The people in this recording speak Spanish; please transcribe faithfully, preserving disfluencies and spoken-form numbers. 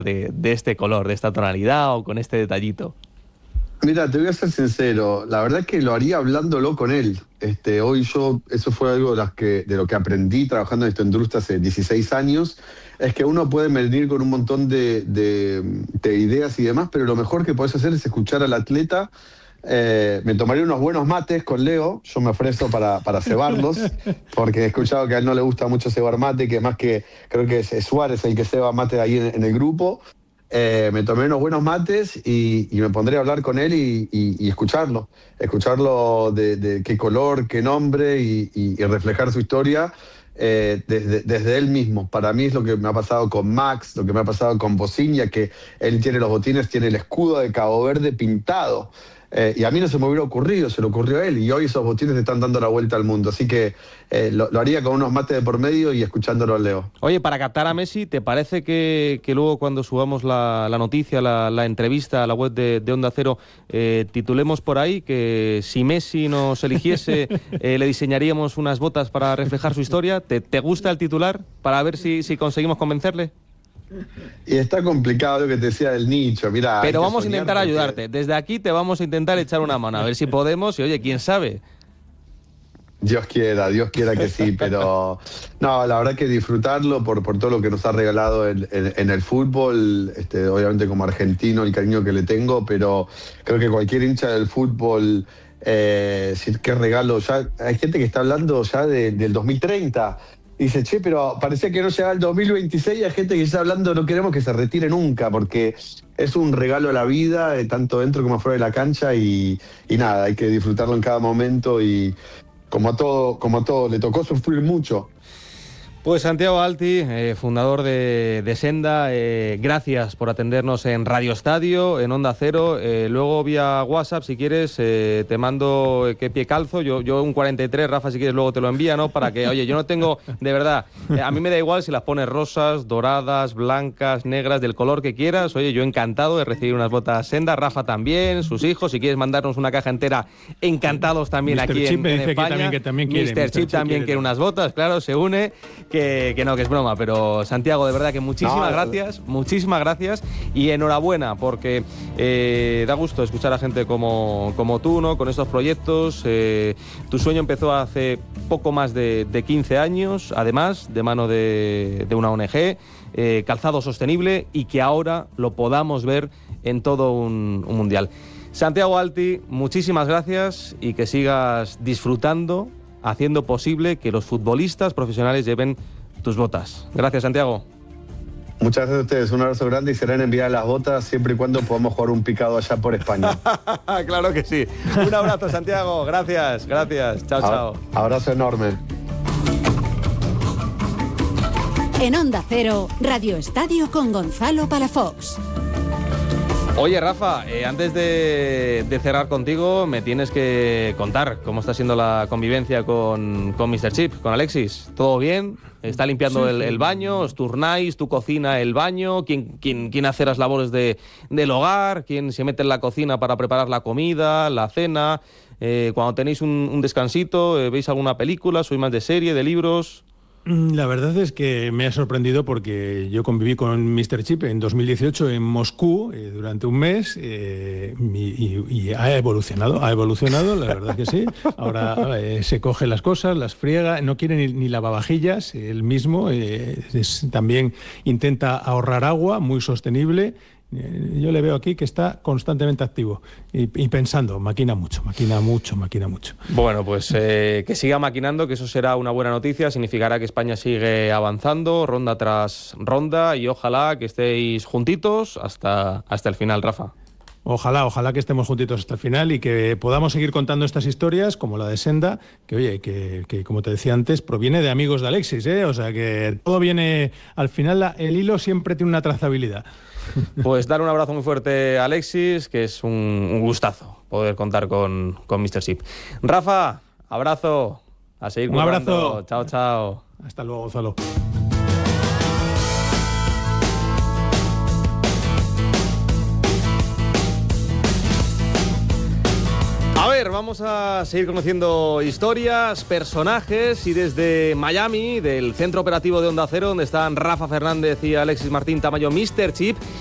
de, de este color, de esta tonalidad o con este detallito? Mira, te voy a ser sincero, la verdad es que lo haría hablándolo con él. Este, hoy yo, eso fue algo de, las que, de lo que aprendí trabajando en esta industria hace dieciséis años, es que uno puede venir con un montón de, de, de ideas y demás, pero lo mejor que podés hacer es escuchar al atleta. Eh, me tomaría unos buenos mates con Leo, yo me ofrezco para, para cebarlos, porque he escuchado que a él no le gusta mucho cebar mate, que más que creo que es Suárez el que ceba mate ahí en, en el grupo. Eh, me tomé unos buenos mates y, y me pondré a hablar con él y, y, y escucharlo, escucharlo de, de qué color, qué nombre y, y, y reflejar su historia eh, desde, desde él mismo. Para mí es lo que me ha pasado con Max, lo que me ha pasado con Bociña, que él tiene los botines, tiene el escudo de Cabo Verde pintado. Eh, y a mí no se me hubiera ocurrido, se le ocurrió a él, y hoy esos botines están dando la vuelta al mundo. Así que eh, lo, lo haría con unos mates de por medio y escuchándolo a Leo. Oye, para captar a Messi, ¿te parece que, que luego cuando subamos la, la noticia, la, la entrevista a la web de, de Onda Cero, eh, titulemos por ahí que si Messi nos eligiese, eh, le diseñaríamos unas botas para reflejar su historia? ¿Te, te gusta el titular para ver si, si conseguimos convencerle? Y está complicado lo que te decía del nicho, mira. Pero vamos a intentar porque... ayudarte. Desde aquí te vamos a intentar echar una mano, a ver si podemos, y oye, quién sabe. Dios quiera, Dios quiera que sí, pero no, la verdad que disfrutarlo por, por todo lo que nos ha regalado en, en, en el fútbol, este, obviamente como argentino el cariño que le tengo, pero creo que cualquier hincha del fútbol, eh, qué regalo, ya hay gente que está hablando ya de, del dos mil treinta. Dice, che, pero parecía que no llegaba el dos mil veintiséis y hay gente que está hablando, no queremos que se retire nunca, porque es un regalo a la vida, eh, tanto dentro como fuera de la cancha, y, y nada, hay que disfrutarlo en cada momento, y como a todo, como a todo, le tocó sufrir mucho. Pues Santiago Alti, eh, fundador de, de Senda, eh, gracias por atendernos en Radio Estadio, en Onda Cero. Eh, luego vía WhatsApp, si quieres, eh, te mando eh, qué pie calzo. Yo, yo un cuarenta y tres, Rafa, si quieres luego te lo envía, ¿no? Para que, oye, yo no tengo, de verdad, eh, a mí me da igual si las pones rosas, doradas, blancas, negras, del color que quieras. Oye, yo encantado de recibir unas botas Senda, Rafa también, sus hijos. Si quieres mandarnos una caja entera, encantados también mister aquí Chip en, me en dice España. Que también, que también quiere, mister mister Chip Chip también quiere, quiere unas botas, claro, se une. Que, que no, que es broma, pero Santiago, de verdad que muchísimas no, gracias, muchísimas gracias y enhorabuena, porque eh, da gusto escuchar a gente como, como tú, ¿no? Con estos proyectos. Eh, tu sueño empezó hace poco más de, de quince años, además, de mano de, de una O N G, eh, Calzado Sostenible, y que ahora lo podamos ver en todo un, un mundial. Santiago Alti, muchísimas gracias y que sigas disfrutando, haciendo posible que los futbolistas profesionales lleven tus botas. Gracias, Santiago. Muchas gracias a ustedes, un abrazo grande, y serán enviadas las botas siempre y cuando podamos jugar un picado allá por España. Claro que sí. Un abrazo, Santiago. Gracias, gracias. Chao, chao. Abrazo enorme. En Onda Cero, Radio Estadio con Gonzalo Palafox. Oye, Rafa, eh, antes de, de cerrar contigo, me tienes que contar cómo está siendo la convivencia con, con mister Chip, con Alexis. ¿Todo bien? ¿Está limpiando sí, el, el baño? ¿Os turnáis? ¿Tú cocina el baño? ¿Quién, quién, quién hace las labores de, del hogar? ¿Quién se mete en la cocina para preparar la comida, la cena? Eh, cuando tenéis un, un descansito, eh, ¿veis alguna película? ¿Sois más de serie, de libros? La verdad es que me ha sorprendido porque yo conviví con mister Chip en dos mil dieciocho en Moscú eh, durante un mes eh, y, y, y ha evolucionado, ha evolucionado, la verdad que sí. Ahora eh, se coge las cosas, las friega, no quiere ni, ni lavavajillas, él mismo eh, es, también intenta ahorrar agua, muy sostenible. Yo le veo aquí que está constantemente activo y, y pensando, maquina mucho, maquina mucho, maquina mucho. Bueno, pues eh, que siga maquinando, que eso será una buena noticia, significará que España sigue avanzando, ronda tras ronda, y ojalá que estéis juntitos hasta, hasta el final, Rafa. Ojalá, ojalá que estemos juntitos hasta el final y que podamos seguir contando estas historias, como la de Senda, que oye, que, que como te decía antes, proviene de amigos de Alexis, ¿eh? O sea que todo viene, al final la, el hilo siempre tiene una trazabilidad. Pues dar un abrazo muy fuerte a Alexis, que es un, un gustazo poder contar con, con mister Chip. Rafa, abrazo, a seguir un currando. Abrazo. Chao, chao. Hasta luego, Gonzalo. A ver, ver, vamos a seguir conociendo historias, personajes y desde Miami, del centro operativo de Onda Cero, donde están Rafa Fernández y Alexis Martín Tamayo, míster Chip,